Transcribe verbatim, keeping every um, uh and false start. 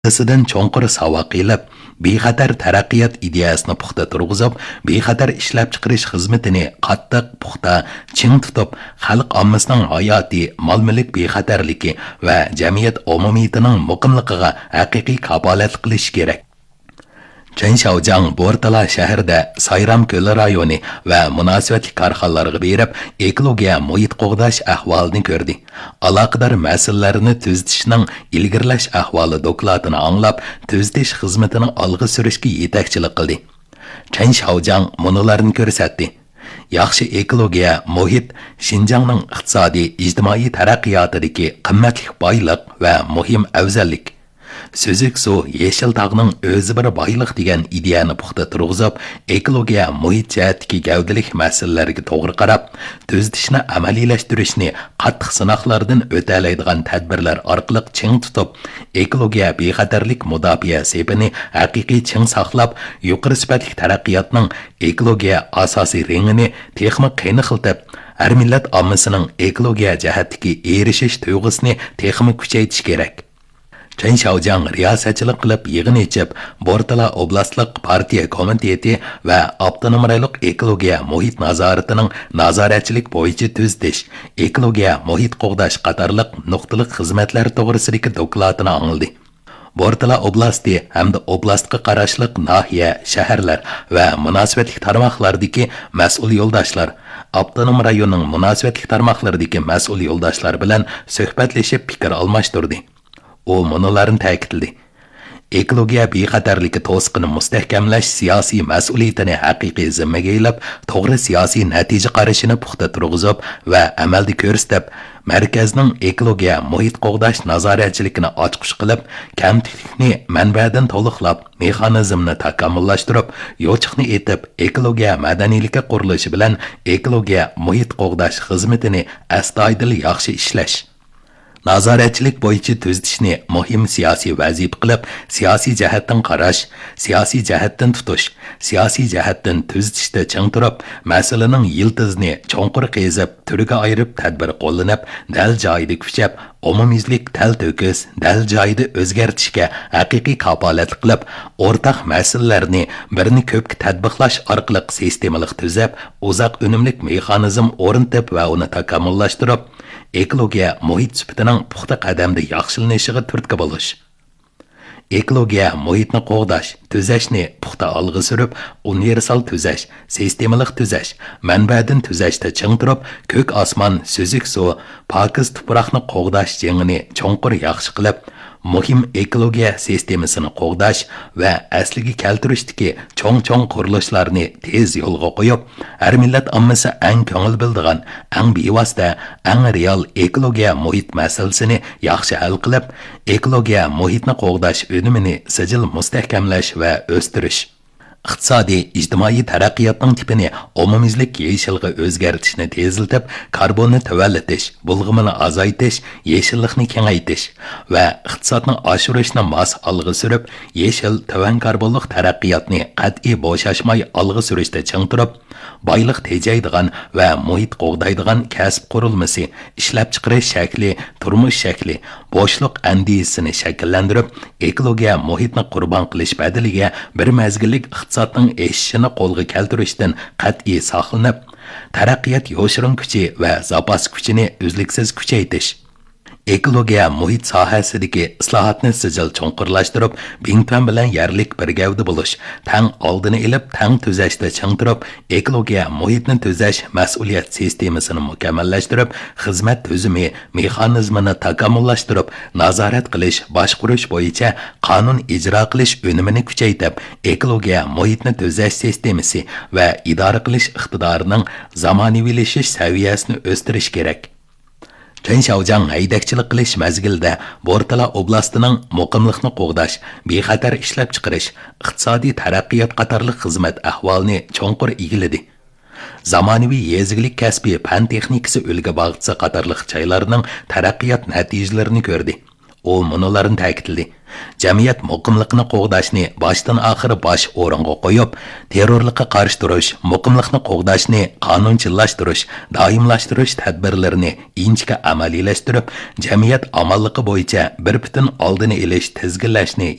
Sidan cho'nqir savoq qilib, bexatar taraqqiyot ideyasini puxta turg'izib, bexatar ishlab chiqarish xizmatini qattiq, puxta, ching tutib, xalq ommasining hayoti, mol-mulk bexatarligi va jamiyat umumiyatining muqimligiga haqiqiy kafolat qilish kerak. Chanshaojang Bortala shahrida Sayram ko'li rayoni va munosabatli korxonalarga berib, ekologiya muhit qo'g'dash ahvolini ko'rdi. Aloqador masalalarni tuzatishning ilgirlash ahvoli dokladini anglab, tuzatish xizmatini olg'a surishga yetakchilik qildi. Chanshaojang munolarni ko'rsatdi. Yaxshi ekologiya muhit Xinjiangning iqtisodiy, ijtimoiy taraqqiyotidagi qimmatli boyliq va muhim afzallik. Sözük su yeşil tağının özü bir baylık degan ideyani puxta turg'izib, ekologiya muhit jihatdagi gavdalik masalalarga to'g'ri qarab, tuzatishni amaliylashtırishni qattiq sinoqlardan o'talaydigan tadbirlar orqali ching tutib, ekologiya bexatarlik mudofaa sepini haqiqiy ching saqlab, yuqori sifatli taraqqiyotning ekologiya asosiy rengini texmi qiyniqiltib, har millat ommasining ekologiya jihatdagi erishish tuyg'usini texmi kuchaytirish kerak. Chanshaojang riyosatchilik qilib yig'in echib, Bortala oblastlik partiya komiteti va avtonom rayonlik ekologiya muhit nazoratining nazoratchilik bo'yicha tuzatish, ekologiya muhit qo'g'dash qatorliq nuqtaliq xizmatlar to'g'risidagi dokladini angladi. Bortala oblasti hamda oblastga qarashliq nahiya, shaharlar va munosabatli tarmoqlardagi mas'ul yo'ldoshlar, avtonom rayonning munosabatli tarmoqlaridagi mas'ul yo'ldoshlar bilan suhbatlashib fikr almashtirdi. O munolarni ta'kidladi. Ekologiya bexatarligi to'siqini mustahkamlash siyosiy mas'uliyatini haqiqiy zimmaga ilib, to'g'ri siyosiy natija qarashini puxta turg'izib va amalda ko'rsatib, markazning ekologiya muhit qo'g'dash nazoratchiligini ochqish qilib, kamtiklikni manbadan to'liqlab, mexanizmni takomillashtirib, yo'chiqni etib, ekologiya madaniylikka qurilishi bilan ekologiya muhit qo'g'dash xizmatini astoydil yaxshi ishlash. Nazoratchilik bo'yicha tuzatishni muhim siyosiy vazifa qilib, siyosiy jihatdan qarash, siyosiy jihatdan tutish, siyosiy jihatdan tuzatishda ching turib, masalaning yiltizini cho'nqir qezib, turiga ayirib tadbir qo'llanib, dal joyida kuchab, umumiylik tal to'kis, dal joyida o'zgartishga haqiqiy kafolat qilib, o'rtaq masalalarni birini ko'pga tatbiqlash orqali sistemalik tuzab, uzoq unumlik mexanizm o'rnatib va uni takomillashtirib, ekologiya muhit sifatining puxta qadamda yaxshilanishiga turtki bo'lish. Ekologiya muhitni qo'g'dash, tuzashni puxta olg'a surib, universal tuzash, sistemalik tuzash, manbadan tuzashda ching turib, ko'k osmon, suzuk suv, pokiz tuproqni qo'g'dash jengini cho'nqir yaxshi qilib, muhim ekologiya sistemasini qo'g'dash va asliga keltirishdagi cho'ng-cho'ng qurilishlarni tez yo'lga qo'yib, har millat ommasi eng ko'ngil bildigan, eng bevosita, eng real ekologiya muhit masalasini yaxshi hal qilib, ekologiya muhitni qo'g'dash unumini sijil mustahkamlash va o'stirish. iqtisodiy, ijtimoiy taraqqiyotning tipini umumiylik yeshilga o'zgartishni teziltib, karbonni tavallatish, bulg'imini azaytish, yeshillikni kengaytish va iqtisodni oshirishni mos olg'a surib, yeshil tavan karbonlik taraqqiyotni qat'iy bo'shashmay olg'a surishda ching turib, boyliq tejaydigan va muhit qo'g'daydigan kasb qurilmasi, ishlab chiqarish shakli, turmush shakli, bo'shliq andisini shakllantirib, ekologiya muhitni qurbon qilish badaliga bir mazgillik iqtisodning eshishini qo'lga keltirishdan qat'iy saqlanib, taraqqiyot yoshirin kuchi va zapas kuchini uzluksiz kuchaytirish. Ekologiya muhit sohasidagi islohotni sijil cho'nqirlashtirib, Bingtuan bilan yarlik bir gavda bo'lish, tang oldini ilib, tang tuzashda ching turib, ekologiya muhitni tuzash mas'uliyat sistemasini mukammallashtirib, xizmat tuzumi mexanizmini takomillashtirib, nazorat qilish, boshqarish bo'yicha qonun ijro qilish unumini kuchaytirib, ekologiya muhitni tuzash sistemasi va idora qilish iqtidorining zamonaviylashish saviyasini o'stirish kerak. Chanshaojang haydakchilik qilish mazgilida Bortala oblastining muqimlikni qo'g'dash, bexatar ishlab chiqarish, iqtisodiy taraqqiyot qatorli xizmat ahvolini cho'nqir egiladi. Zamonaviy yezgilik kasbi fan texnikasi o'lga bag'itsa qatorli joylarning taraqqiyot natijalarini ko'rdi. u munolarni ta'kidladi. Jamiyat muqimliqni qo'g'dashni boshdan oxiri bosh o'ringa qo'yib, terrorlikqa qarshi turish, muqimliqni qo'g'dashni qonunchilashtirish, doimlashtirish tadbirlarini inchga amaliylashtiriib, jamiyat amonligi bo'yicha bir butun oldini olish, tizginlashni